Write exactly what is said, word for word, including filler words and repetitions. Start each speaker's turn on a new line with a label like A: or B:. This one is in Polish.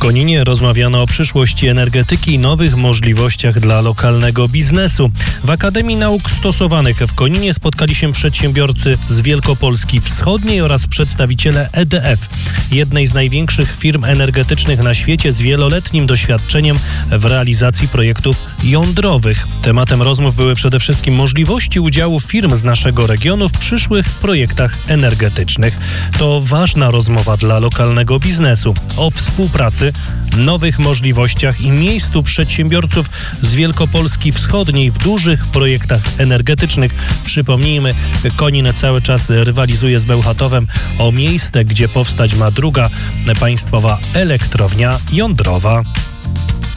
A: Koninie rozmawiano o przyszłości energetyki i nowych możliwościach dla lokalnego biznesu. W Akademii Nauk Stosowanych w Koninie spotkali się przedsiębiorcy z Wielkopolski Wschodniej oraz przedstawiciele E D F, jednej z największych firm energetycznych na świecie z wieloletnim doświadczeniem w realizacji projektów jądrowych. Tematem rozmów były przede wszystkim możliwości udziału firm z naszego regionu w przyszłych projektach energetycznych. To ważna rozmowa dla lokalnego biznesu o współpracy, nowych możliwościach i miejscu przedsiębiorców z Wielkopolski Wschodniej w dużych projektach energetycznych. Przypomnijmy, Konin cały czas rywalizuje z Bełchatowem o miejsce, gdzie powstać ma druga państwowa elektrownia jądrowa.